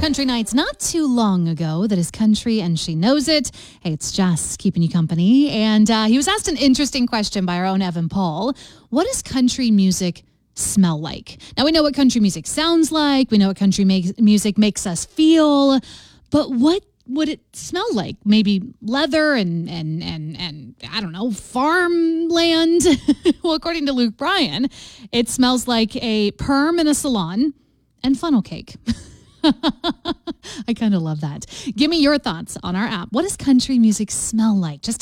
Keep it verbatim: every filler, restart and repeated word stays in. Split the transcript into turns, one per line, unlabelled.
Country nights not too long ago. That is country, and she knows it. Hey, it's Jess keeping you company. And uh, he was asked an interesting question by our own Evan Paul. What does country music smell like? Now, we know what country music sounds like. We know what country makes, music makes us feel. But what would it smell like? Maybe leather and, and, and, and I don't know, farmland? Well, according to Luke Bryan, it smells like a perm in a salon and funnel cake. I kind of love that. Give me your thoughts on our app. What does country music smell like? Just